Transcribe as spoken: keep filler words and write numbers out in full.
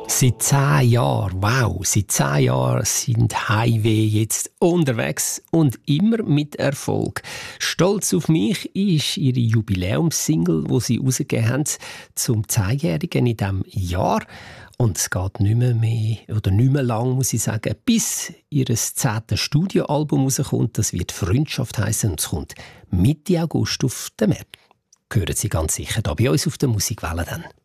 Seit zehn Jahren, wow, seit zehn Jahren sind Highway jetzt unterwegs und immer mit Erfolg. «Stolz auf mich» ist ihre Jubiläumssingle, die sie herausgegeben haben zum Zehnjährigen in diesem Jahr. Und es geht nicht mehr, mehr oder nicht mehr lang, muss ich sagen, bis ihr zehntes Studioalbum rauskommt. Das wird «Freundschaft» heissen und es kommt Mitte August auf den Markt. Hören Sie ganz sicher hier bei uns auf der Musikwelle dann.